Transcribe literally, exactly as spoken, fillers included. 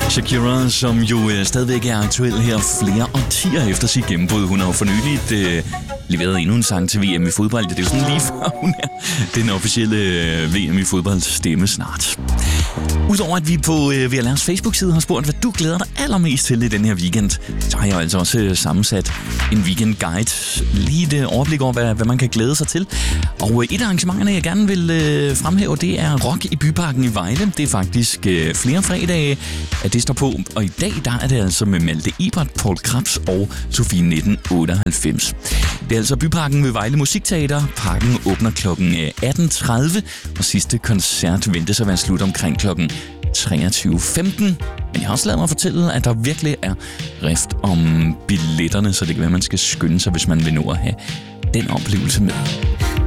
Shakira, som jo øh, stadigvæk er aktuel her flere årtier efter sit gennembrud. Hun har jo for nyligt øh, leveret endnu en sang til V M i fodbold. Det er jo sådan lige før hun er den officielle øh, V M i fodbold stemme snart. Udover at vi på øh, V L R's Facebook-side har spurgt, hvad du glæder dig allermest til i den her weekend, så har jeg altså også øh, sammensat en weekend-guide. Lige et øh, overblik over, hvad, hvad man kan glæde sig til. Og øh, et af arrangementerne, jeg gerne vil øh, fremhæve, det er Rock i Byparken i Vejle. Det er faktisk øh, flere fredage, at det står på. Og i dag, der er det altså med Malte Ebert, Paul Krebs og Sofie nitten otteoghalvfems. Det er altså Byparken ved Vejle Musikteater. Parken åbner klokken atten tredive, og sidste koncert ventes at være slut omkring klokken treogtyve femten. Men jeg har også ladet mig fortælle, at der virkelig er rift om billetterne, så det kan være, at man skal skynde sig, hvis man vil nå at have den oplevelse med.